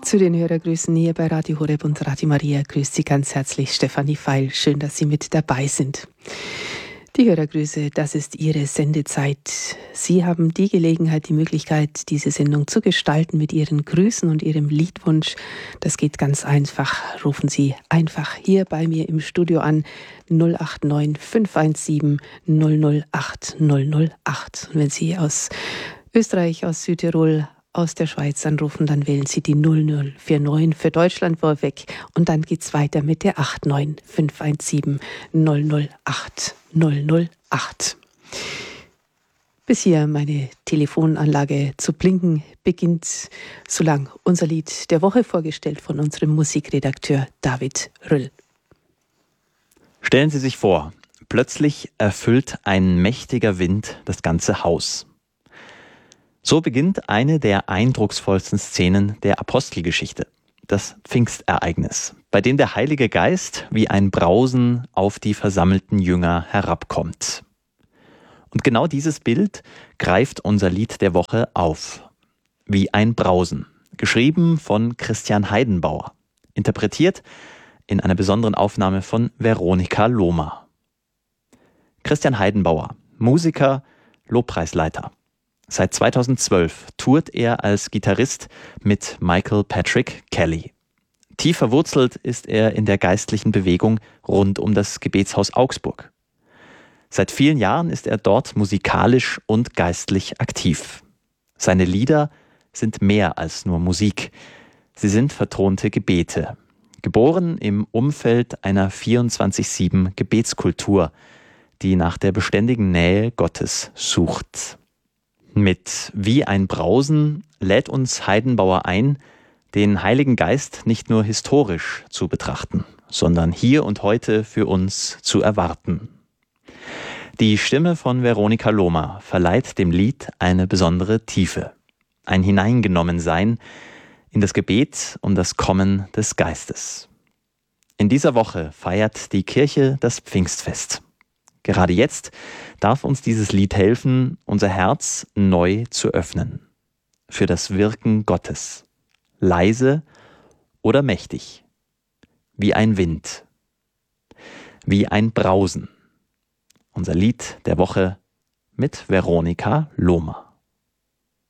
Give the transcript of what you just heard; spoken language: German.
Zu den Hörergrüßen hier bei Radio Horeb und Radio Maria grüßt Sie ganz herzlich Stefanie Feil. Schön, dass Sie mit dabei sind. Die Hörergrüße, das ist Ihre Sendezeit. Sie haben die Gelegenheit, die Möglichkeit, diese Sendung zu gestalten mit Ihren Grüßen und Ihrem Liedwunsch. Das geht ganz einfach. Rufen Sie einfach hier bei mir im Studio an 089 517 008 008. Und wenn Sie aus Österreich, aus Südtirol, aus der Schweiz anrufen, dann wählen Sie die 0049 für Deutschland vorweg und dann geht's weiter mit der 89 517 008 008. Bis hier meine Telefonanlage zu blinken beginnt, solang unser Lied der Woche vorgestellt von unserem Musikredakteur David Rüll. Stellen Sie sich vor, plötzlich erfüllt ein mächtiger Wind das ganze Haus. So beginnt eine der eindrucksvollsten Szenen der Apostelgeschichte, das Pfingstereignis, bei dem der Heilige Geist wie ein Brausen auf die versammelten Jünger herabkommt. Und genau dieses Bild greift unser Lied der Woche auf. Wie ein Brausen, geschrieben von Christian Heidenbauer, interpretiert in einer besonderen Aufnahme von Veronika Lohmer. Christian Heidenbauer, Musiker, Lobpreisleiter. Seit 2012 tourt er als Gitarrist mit Michael Patrick Kelly. Tief verwurzelt ist er in der geistlichen Bewegung rund um das Gebetshaus Augsburg. Seit vielen Jahren ist er dort musikalisch und geistlich aktiv. Seine Lieder sind mehr als nur Musik. Sie sind vertonte Gebete, geboren im Umfeld einer 24/7 Gebetskultur, die nach der beständigen Nähe Gottes sucht. Mit Wie ein Brausen lädt uns Heidenbauer ein, den Heiligen Geist nicht nur historisch zu betrachten, sondern hier und heute für uns zu erwarten. Die Stimme von Veronika Lohmer verleiht dem Lied eine besondere Tiefe, ein Hineingenommensein in das Gebet um das Kommen des Geistes. In dieser Woche feiert die Kirche das Pfingstfest. Gerade jetzt darf uns dieses Lied helfen, unser Herz neu zu öffnen. Für das Wirken Gottes. Leise oder mächtig. Wie ein Wind. Wie ein Brausen. Unser Lied der Woche mit Veronika Lohmer.